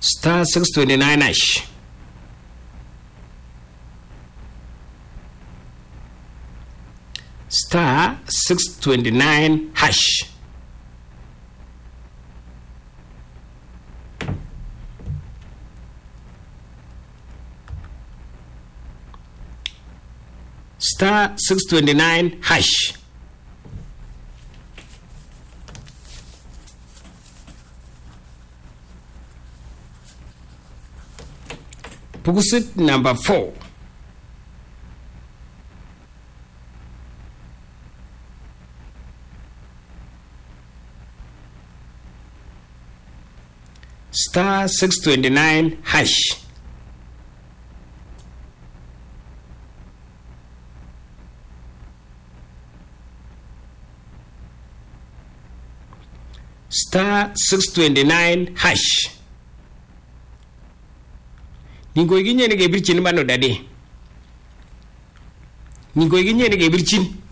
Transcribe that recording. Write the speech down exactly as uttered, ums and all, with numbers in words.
star six twenty-nine hash. Star six twenty-nine hash. Star six twenty-nine hash. Pukusit number four. Star six twenty-nine hash. Star six twenty-nine hash. Ningo iginye ne gebirchin mano dade. Ningo iginye ne gebirchin.